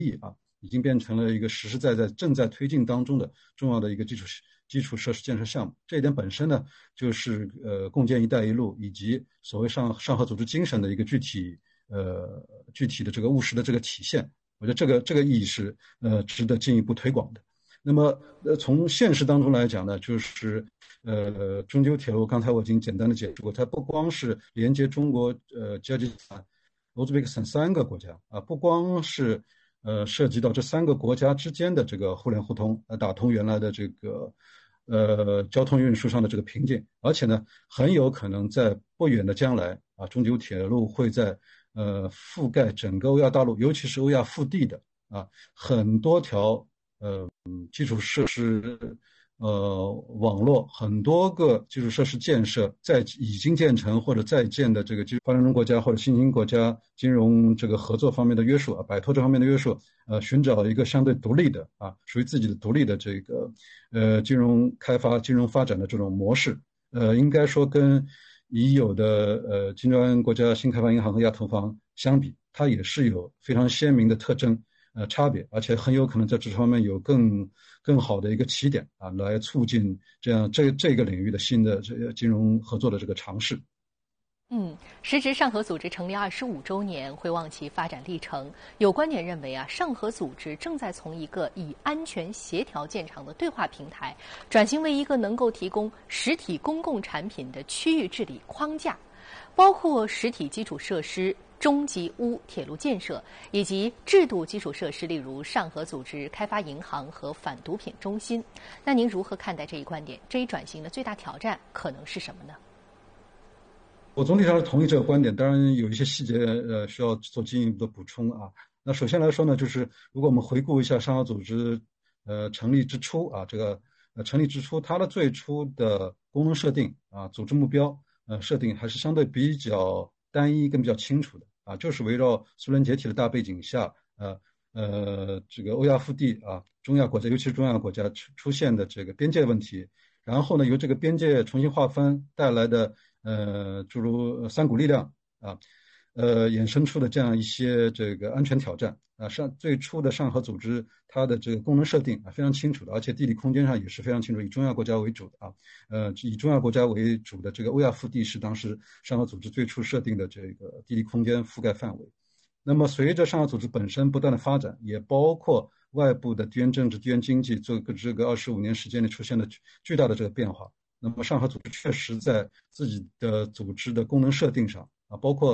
已经变成了一个实实在在正在推进当中的重要的一个基础设施建设项目。这一点本身呢，就是共建“一带一路”以及所谓上合组织精神的一个具体的这个务实的这个体现。我觉得这个意义是值得进一步推广的。那么从现实当中来讲呢，就是中九铁路，刚才我已经简单的解释过，它不光是连接中国吉尔吉斯斯坦、乌兹别克斯坦3个国家不光是涉及到这3个国家之间的这个互联互通，打通原来的这个交通运输上的这个瓶颈，而且呢，很有可能在不远的将来中九铁路会在覆盖整个欧亚大陆，尤其是欧亚腹地的很多条基础设施网络，很多个基础设施建设已经建成或者在建的这个发展中国家或者新兴国家金融这个合作方面的约束摆脱这方面的约束，寻找一个相对独立的属于自己的独立的这个金融开发、金融发展的这种模式，应该说跟已有的金砖国家新开发银行和亚投行相比，它也是有非常鲜明的特征差别，而且很有可能在这方面有更好的一个起点来促进这个领域的新的这个金融合作的这个尝试。 时值上合组织成立25周年，回望其发展历程，有观点认为上合组织正在从一个以安全协调见长的对话平台，转型为一个能够提供实体公共产品的区域治理框架，包括实体基础设施、中级污铁路建设以及制度基础设施，例如上合组织开发银行和反毒品中心。那您如何看待这一观点？这一转型的最大挑战可能是什么呢？ 我总体上是同意这个观点，当然有一些细节需要做进一步的补充那首先来说呢，就是如果我们回顾一下上合组织成立之初成立之初它的最初的功能设定组织目标设定还是相对比较单一跟比较清楚的就是围绕苏联解体的大背景下这个欧亚腹地中亚国家，尤其是中亚国家出现的这个边界问题，然后呢由这个边界重新划分带来的诸如三股力量衍生出的这样一些这个安全挑战最初的上合组织它的这个功能设定非常清楚的，而且地理空间上也是非常清楚，以中亚国家为主的以中亚国家为主的这个欧亚腹地是当时上合组织最初设定的这个地理空间覆盖范围。那么随着上合组织本身不断的发展，也包括外部的地缘政治、地缘经济这个25年时间里出现了巨大的这个变化，那么上合组织确实在自己的组织的功能设定上包括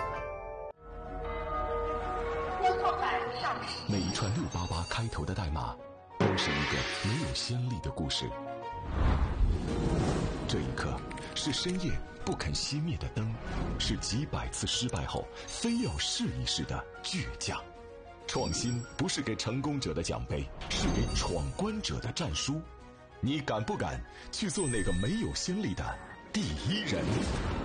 每一串688开头的代码都是一个没有先例的故事。这一刻是深夜不肯熄灭的灯，是几百次失败后非要试一试的倔强。创新不是给成功者的奖杯，是给闯关者的战书。你敢不敢去做那个没有先例的第一人？